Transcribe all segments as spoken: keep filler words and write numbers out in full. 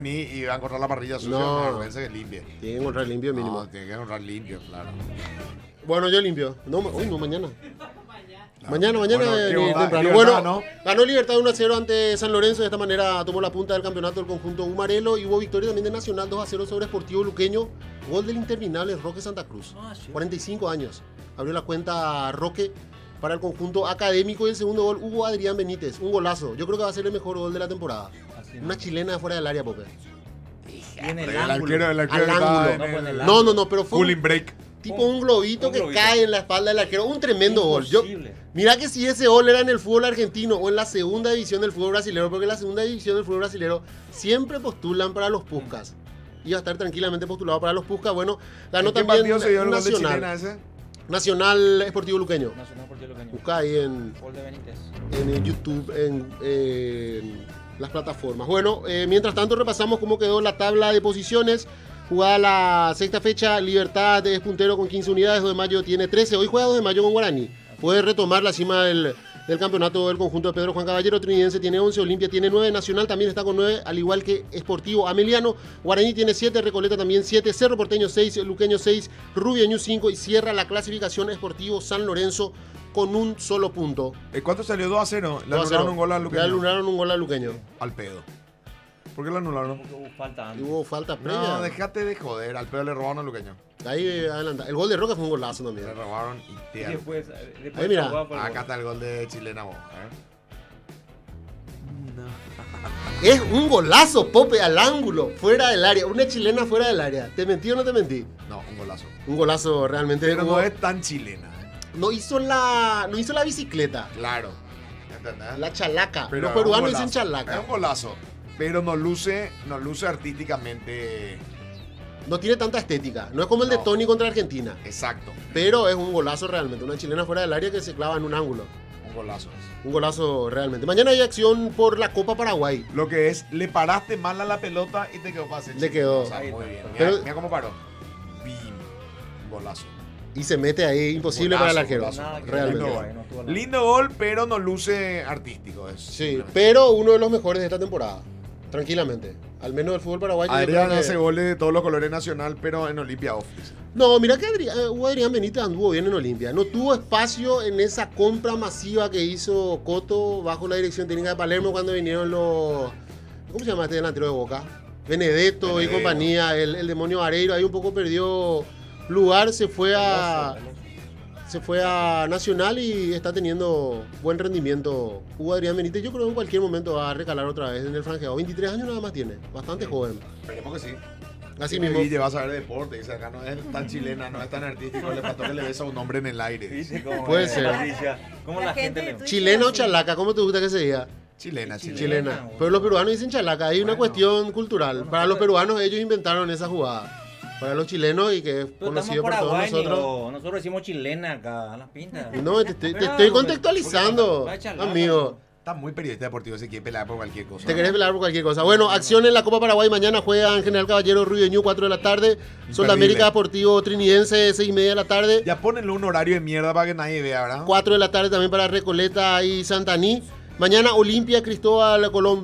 Ni y va a encontrar la parrilla sucia, No. no, que limpie. Tiene que encontrar limpio mínimo. No, tiene que encontrar limpio, claro. Bueno, yo limpio. No, ma- uy, no, mañana. Claro. Mañana, mañana Bueno, eh, ¿qué onda? temprano. Libertad, Bueno, ¿no? ganó Libertad uno a cero ante San Lorenzo. De esta manera tomó la punta del campeonato el conjunto Umarelo. Y hubo victoria también de Nacional dos a cero sobre Sportivo Luqueño. Gol del interminable Roque Santa Cruz. Ah, sí. cuarenta y cinco años. Abrió la cuenta Roque para el conjunto académico. Y el segundo gol, Hugo Adrián Benítez. Un golazo. Yo creo que va a ser el mejor gol de la temporada. Así Una chilena de fuera del área, Pope. Tiene el El ángulo. arquero, el arquero Al está ángulo. en No, pues, en el el No, no, no, pero fue un- cooling break. tipo un globito un que globito. cae en la espalda del arquero. Un tremendo gol. Yo, Imposible. mira que si ese gol era en el fútbol argentino o en la segunda división del fútbol brasilero, porque en la segunda división del fútbol brasilero siempre postulan para los Puskas. Iba a estar tranquilamente postulado para los Puskas. Bueno, ganó ¿En qué también partido se dio el gol de Nacional. chilena ese? Nacional Esportivo Luqueño. Nacional por lo cañón. Busca ahí en, Gol de Benítez. en el YouTube, en, en las plataformas. Bueno, eh, mientras tanto repasamos cómo quedó la tabla de posiciones. Jugada la sexta fecha, Libertad es puntero con quince unidades, dos de mayo tiene trece. Hoy juega dos de mayo con Guaraní. Puede retomar la cima del, del campeonato del conjunto de Pedro Juan Caballero. Trinidense tiene once, Olimpia tiene nueve, Nacional también está con nueve, al igual que Sportivo Ameliano. Guaraní tiene siete, Recoleta también siete, Cerro Porteño seis, Luqueño seis, Rubiañú cinco y cierra la clasificación Sportivo San Lorenzo con un solo punto. Eh, ¿Cuánto salió? dos a cero. Le dos a cero. anularon un gol al Le Luqueño. anularon un gol al Luqueño. Al pedo. ¿Por qué lo anularon? Porque hubo falta Y antes. hubo falta previa. No, déjate de joder. Al pedo le robaron al Luqueño. Ahí eh, adelanta. El gol de Roca fue un golazo también. Le robaron y Y te después, eh, después Ahí mira. jugaba por el Acá gol. está el gol de chilena vos. A ver. Es un golazo, Pope, al ángulo, fuera del área. Una chilena fuera del área. ¿Te mentí o no te mentí? No, un golazo. Un golazo realmente. Pero Hubo- no es tan chilena. ¿eh? no hizo la, no hizo la bicicleta, Claro. ¿Entendés? la chalaca. Pero Los es un peruanos golazo. dicen Es chalaca. un golazo. Pero no luce, no luce artísticamente. No tiene tanta estética. No es como el de No. Tony contra Argentina. Exacto. Pero es un golazo realmente. Una chilena fuera del área que se clava en un ángulo. Un golazo. es. Un golazo realmente. Mañana hay acción por la Copa Paraguay. Lo que es, le paraste mal a la pelota y te quedó fácil. Le quedó. O sea, Ahí muy está. bien. Mira, Pero- mira cómo paró. Bim. Golazo. Y se mete ahí, imposible Golazo, para el arquero. golazo. Nada que Realmente. lindo, ahí no tuvo nada. Lindo gol, pero no luce artístico. Es Sí, simplemente. pero uno de los mejores de esta temporada. Tranquilamente. Al menos del fútbol paraguayo. yo Adrián creo que- hace goles de todos los colores nacional, pero en Olimpia Office. No, mira que Adrián, eh, Hugo Adrián Benítez anduvo bien en Olimpia. No tuvo espacio en esa compra masiva que hizo Coto bajo la dirección técnica de Palermo cuando vinieron los... ¿Cómo se llama este delantero de Boca? Benedetto y Benedetto. compañía. El, el demonio Areiro ahí un poco perdió lugar. Se fue a... Veloso, veloso. Se fue a Nacional y está teniendo buen rendimiento. Hugo Adrián Benítez, yo creo que en cualquier momento va a recalar otra vez en el franjeado. veintitrés años nada más tiene, bastante joven. Esperemos que sí. Así Sí, mismo. Guille va a saber deporte. Dice acá no es tan chilena, no es tan artístico. Le faltó que le besa un nombre en el aire. ¿Viste cómo Puede es, ser. Patricia? ¿Cómo la, La gente, gente le... de Twitch- ¿Chilena o Sí. chalaca? ¿Cómo te gusta que se diga? Chilena, chilena. Chilena. boludo. Pero los peruanos dicen chalaca. Hay una Bueno. cuestión cultural. Bueno, Para los pero- peruanos ellos inventaron esa jugada. Para los chilenos y que es Pero estamos conocido por todos Paraguay, nosotros. nosotros. Nosotros decimos chilena acá, a las pintas. No, te, estoy- te Claro, estoy porque- contextualizando, porque va a chalaca. amigo. Está muy periodista deportivo, se quiere pelear por cualquier cosa. Te querés pelear por cualquier cosa. Bueno, acción en la Copa Paraguay. Mañana juegan General Caballero Ruideñú, cuatro de la tarde. Sol de América Deportivo Trinidense, seis y media de la tarde. Ya ponenle un horario de mierda para que nadie vea, ¿verdad? cuatro de la tarde también para Recoleta y Santaní. Mañana Olimpia, Cristóbal Colón.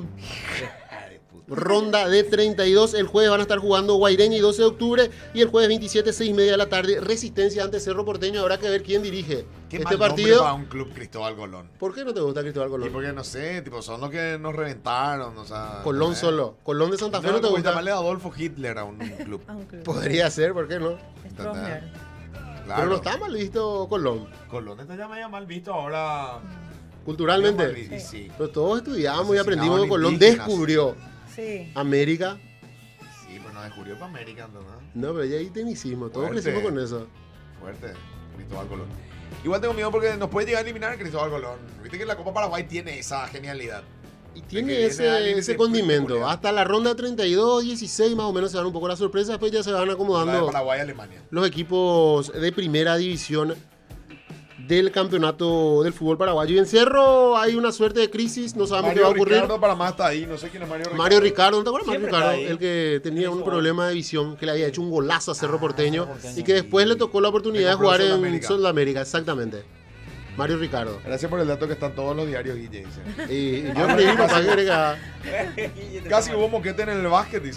Ronda de treinta y dos. El jueves van a estar jugando Guaireña y doce de octubre. Y el jueves veintisiete, seis y media de la tarde. Resistencia ante Cerro Porteño. Habrá que ver quién dirige Qué este mal nombre partido. para un club Cristóbal Colón. ¿Por qué no te gusta Cristóbal Y Colón? porque no sé, tipo, son los que nos reventaron, o sea. Colón no sé. solo. Colón de Santa Fe No, no, te como gusta. llamarle Adolfo Hitler a un club. Ah, un club. Podría ser, ¿por qué no? Stronger. Claro. Pero no está mal visto Colón. Colón está ya medio mal visto ahora. Culturalmente. Medio mal vi- sí. Pero todos estudiamos y Asesinaban aprendimos que Colón indígenas. descubrió Sí. América. Sí, pero no descubrió para América, ¿no? No, pero ya hay tecnicismo. Todos Fuerte. crecimos con eso. Fuerte, Cristóbal Colón. Igual tengo miedo porque nos puede llegar a eliminar Cristóbal Colón. Viste que la Copa Paraguay tiene esa genialidad. Y que tiene viene ese, alguien ese de condimento. peculiar. Hasta la ronda treinta y dos, dieciséis más o menos se dan un poco la sorpresa. Después ya se van La de acomodando Paraguay Alemania. los equipos de primera división del campeonato del fútbol paraguayo. Y en Cerro hay una suerte de crisis. No sabemos qué va a Mario ocurrir. Ricardo para más está ahí. No sé quién es Mario Ricardo. Mario Ricardo, ¿no te acuerdas? Mario Siempre Ricardo, está ahí. el que tenía un Hizo problema de visión, que le había hecho un golazo a Cerro Ah, Porteño Cerro Porteño. y que después le tocó la oportunidad Le de compró jugar en Sudamérica. Sudamérica, exactamente. Mario Ricardo. Gracias por el dato que están todos los diarios, Guille. Dice. Y, y yo creí, papá, que era- Casi hubo moquete en el básquet, dice.